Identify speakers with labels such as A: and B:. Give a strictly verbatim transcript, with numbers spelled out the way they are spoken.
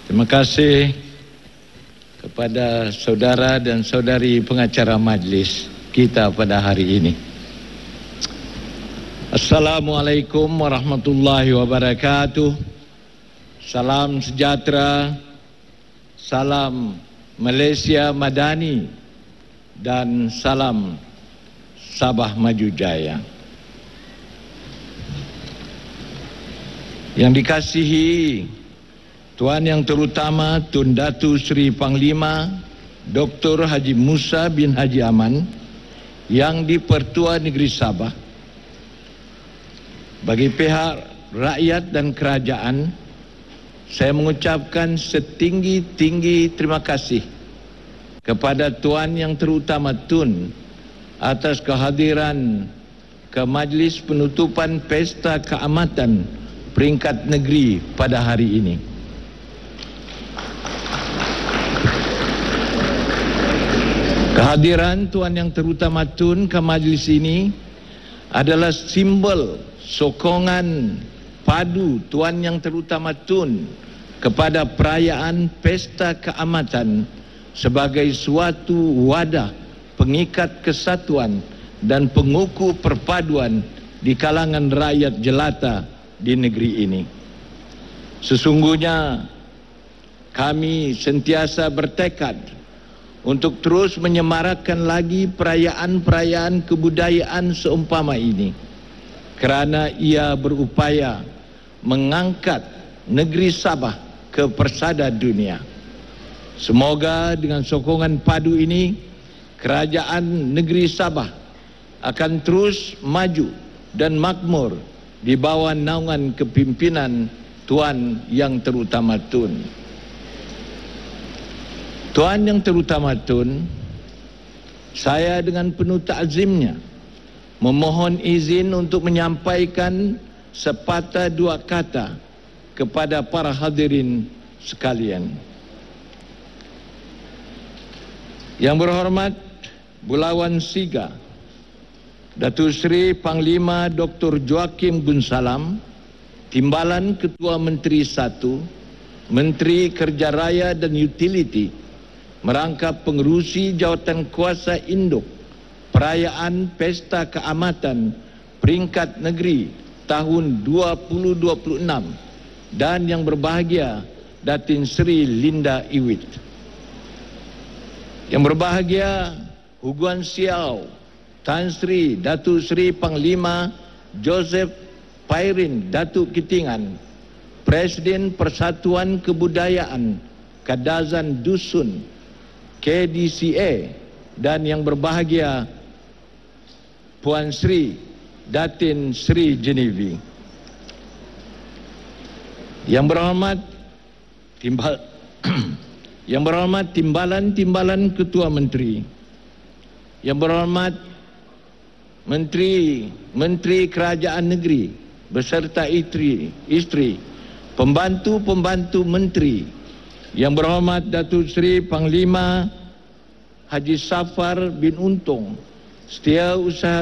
A: Terima kasih kepada saudara dan saudari pengacara majlis kita pada hari ini. Assalamualaikum warahmatullahi wabarakatuh. Salam sejahtera, salam Malaysia Madani dan salam Sabah Maju Jaya. Yang dikasihi Tuan Yang Terutama Tun Datu Seri Panglima Doktor Haji Musa bin Haji Aman yang di-Pertua Negeri Sabah, bagi pihak rakyat dan kerajaan, saya mengucapkan setinggi-tinggi terima kasih kepada Tuan Yang Terutama Tun atas kehadiran ke majlis penutupan Pesta Keamatan Peringkat Negeri pada hari ini. Kehadiran Tuan Yang Terutama Tun ke majlis ini adalah simbol sokongan padu Tuan Yang Terutama Tun kepada perayaan Pesta Keamatan sebagai suatu wadah pengikat kesatuan dan pengukuh perpaduan di kalangan rakyat jelata di negeri ini. Sesungguhnya kami sentiasa bertekad untuk terus menyemarakkan lagi perayaan-perayaan kebudayaan seumpama ini, kerana ia berupaya mengangkat negeri Sabah ke persada dunia. Semoga dengan sokongan padu ini, kerajaan negeri Sabah akan terus maju dan makmur di bawah naungan kepimpinan Tuan Yang Terutama Tun. Tuan Yang Terutama Tun, saya dengan penuh takzimnya memohon izin untuk menyampaikan sepatah dua kata kepada para hadirin sekalian. Yang berhormat Bulawan Siga Datuk Seri Panglima Doktor Joakim Gunsalam, Timbalan Ketua Menteri Satu, Menteri Kerja Raya dan Utility, merangkap pengerusi jawatan kuasa induk perayaan Pesta Keamatan Peringkat Negeri tahun dua ribu dua puluh enam, dan yang berbahagia Datin Seri Linda Iwit. Yang berbahagia Huguan Siau Tan Sri Datuk Seri Panglima Joseph Pairin Datuk Kitingan, Presiden Persatuan Kebudayaan Kadazan Dusun K D C A, dan yang berbahagia Puan Sri Datin Sri Genevi. Yang berhormat timbal Yang berhormat timbalan-timbalan Ketua Menteri, yang berhormat Menteri Menteri Kerajaan Negeri beserta isteri, isteri, pembantu-pembantu menteri, yang berhormat Datuk Seri Panglima Haji Safar bin Untung, Setiausaha